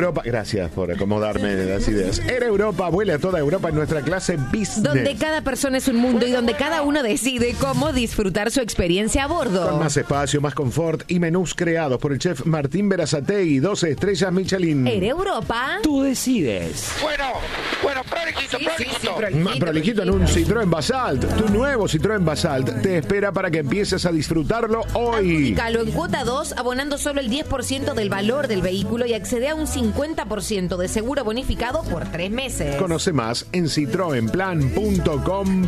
Europa, gracias por acomodarme las ideas. Air Europa vuela a toda Europa en nuestra clase business. Donde cada persona es un mundo y donde cada uno decide cómo disfrutar su experiencia a bordo. Con más espacio, más confort y menús creados por el chef Martín Berazategui, 12 estrellas Michelin. Air Europa. Tú decides. Bueno, prolijito. Prolijito en un Citroën Basalt. Tu nuevo Citroën Basalt te espera para que empieces a disfrutarlo hoy. Adjudícalo en cuota 2, abonando solo el 10% del valor del vehículo y accede a un 50% de seguro bonificado por 3 meses. Conoce más en citroenplan.com.